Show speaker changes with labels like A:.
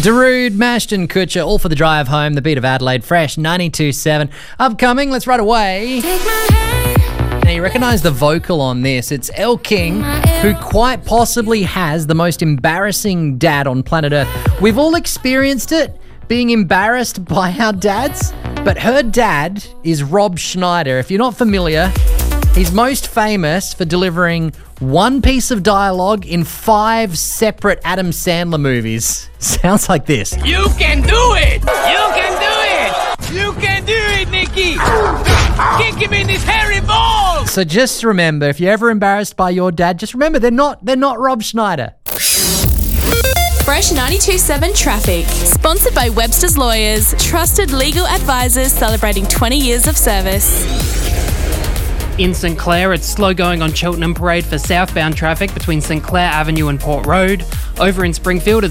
A: Darude, Mashed and Kutcher, all for the drive home. The beat of Adelaide, Fresh 92.7. Upcoming, let's right away. Now, you recognise the vocal on this. It's Elle King, who quite possibly has the most embarrassing dad on planet Earth. We've all experienced it, being embarrassed by our dads, but her dad is Rob Schneider. If you're not familiar, he's most famous for delivering one piece of dialogue in 5 separate Adam Sandler movies. Sounds like this.
B: You can do it! You can do it! You can do it, Nikki! Kick him in his hairy balls!
A: So just remember, if you're ever embarrassed by your dad, just remember they're not Rob Schneider.
C: Fresh 92.7 Traffic. Sponsored by Webster's Lawyers, trusted legal advisors celebrating 20 years of service.
D: In St Clair, it's slow going on Cheltenham Parade for southbound traffic between St Clair Avenue and Port Road. Over in Springfield,